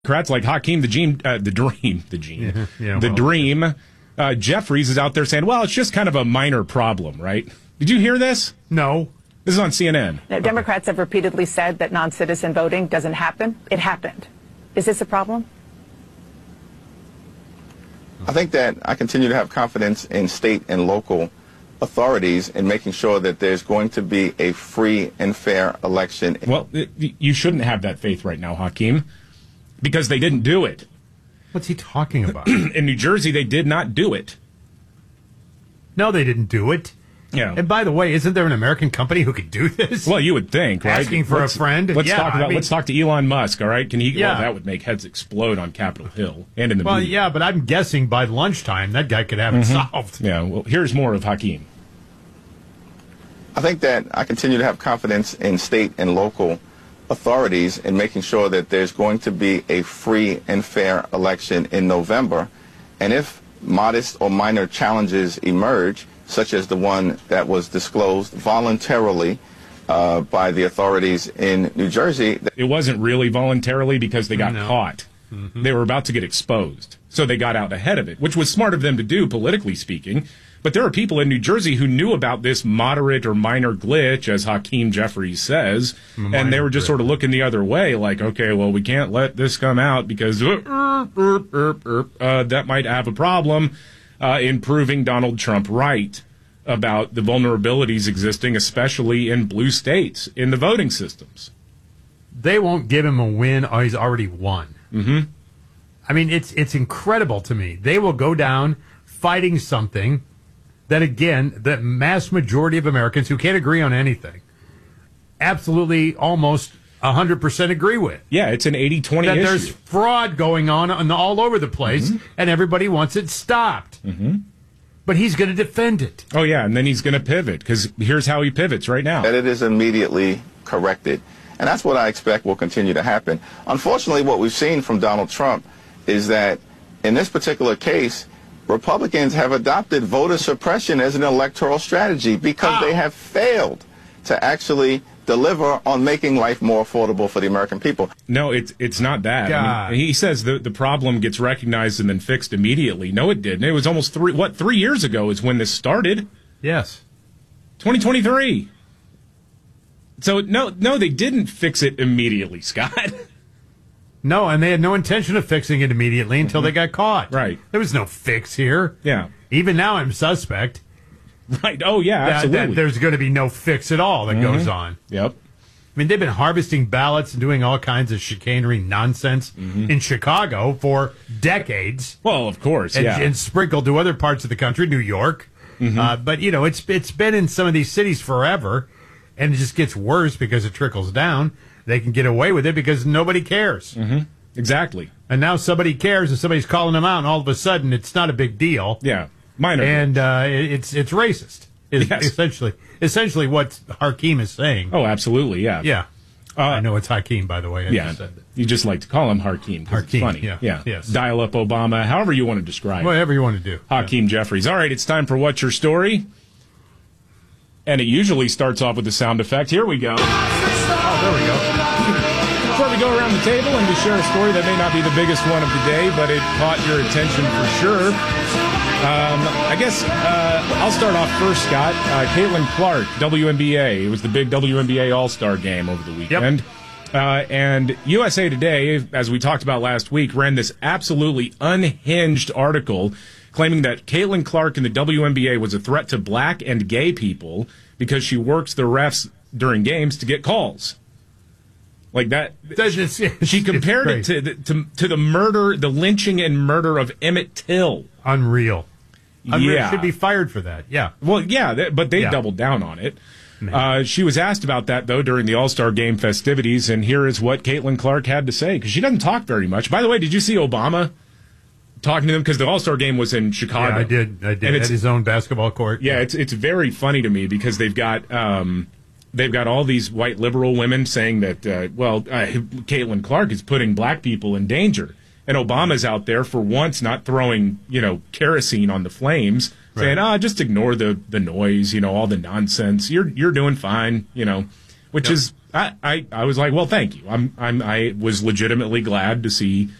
Democrats like Hakeem the Dream. Jeffries is out there saying, well, it's just kind of a minor problem, right? Did you hear this? No. This is on CNN. Now, Democrats have repeatedly said that non-citizen voting doesn't happen. It happened. Is this a problem? I think that I continue to have confidence in state and local authorities in making sure that there's going to be a free and fair election. Well, you shouldn't have that faith right now, Hakeem, because they didn't do it. What's he talking about? In New Jersey, they did not do it. No, they didn't do it. Yeah. And by the way, isn't there an American company who could do this? Well, you would think, right? Asking for a friend? Let's Yeah, let's talk to Elon Musk, all right? Can he? Yeah. Well, that would make heads explode on Capitol Hill and in the Well, media. yeah, but I'm guessing by lunchtime that guy could have it solved. Yeah, well, here's more of Hakeem. I think that I continue to have confidence in state and local authorities in making sure that there's going to be a free and fair election in November. And if modest or minor challenges emerge, such as the one that was disclosed voluntarily by the authorities in New Jersey. It wasn't really voluntarily because they got caught. Mm-hmm. They were about to get exposed. So they got out ahead of it, which was smart of them to do, politically speaking. But there are people in New Jersey who knew about this moderate or minor glitch, as Hakeem Jeffries says, and they were just sort of looking the other way, like, okay, well, we can't let this come out because that might have a problem in proving Donald Trump right about the vulnerabilities existing, especially in blue states, in the voting systems. They won't give him a win. Oh, he's already won. Mm-hmm. I mean, it's incredible to me. They will go down fighting something that, again, the mass majority of Americans who can't agree on anything absolutely almost 100% agree with. Yeah, it's an 80-20 that issue. There's fraud going on all over the place, and everybody wants it stopped. Mm-hmm. But he's going to defend it. Oh, yeah, and then he's going to pivot, because here's how he pivots right now. That it is immediately corrected. And that's what I expect will continue to happen. Unfortunately, what we've seen from Donald Trump is that in this particular case, Republicans have adopted voter suppression as an electoral strategy because they have failed to actually deliver on making life more affordable for the American people. No, it's not that. I mean, he says the problem gets recognized and then fixed immediately. No, it didn't. It was almost 3 years ago is when this started. Yes. 2023. So, no, they didn't fix it immediately, Scott. No, and they had no intention of fixing it immediately until they got caught. Right. There was no fix here. Yeah. Even now I'm suspect. Right. Oh, yeah, absolutely. That there's going to be no fix at all that goes on. Yep. I mean, they've been harvesting ballots and doing all kinds of chicanery nonsense in Chicago for decades. Well, of course, yeah. And sprinkled to other parts of the country, New York. But, you know, it's been in some of these cities forever, and it just gets worse because it trickles down. They can get away with it because nobody cares. Exactly. And now somebody cares, and somebody's calling them out, and all of a sudden it's not a big deal. Yeah. Minor. And it's racist. Yes. Essentially what Hakeem is saying. Oh, absolutely, yeah. Yeah. I know it's Hakeem, by the way. Yeah. You just like to call him Hakeem because it's funny. Yeah. Yes. Dial up Obama, however you want to describe it. Whatever you want to do. Hakeem Jeffries. All right, it's time for What's Your Story? And it usually starts off with the sound effect. Here we go. Oh, there we go. Before we go around the table and to share a story that may not be the biggest one of the day, but it caught your attention for sure. I guess I'll start off first, Scott. Caitlin Clark, WNBA. It was the big WNBA All-Star game over the weekend. Yep. And USA Today, as we talked about last week, ran this absolutely unhinged article claiming that Caitlin Clark in the WNBA was a threat to black and gay people because she works the refs during games to get calls. Like that, she compared it to the murder, the lynching and murder of Emmett Till. Unreal. Yeah. Should be fired for that. Yeah. Well, yeah, but they doubled down on it. She was asked about that, though, during the All-Star Game festivities, and here is what Caitlin Clark had to say, because she doesn't talk very much. By the way, did you see Obama talking to them? Because the All-Star Game was in Chicago. Yeah, I did. And at his own basketball court. Yeah, it's very funny to me because they've got all these white liberal women saying that, Caitlin Clark is putting black people in danger. And Obama's out there for once not throwing, kerosene on the flames, saying, just ignore the noise, all the nonsense. You're doing fine, which is I was like, well, thank you. I was legitimately glad to see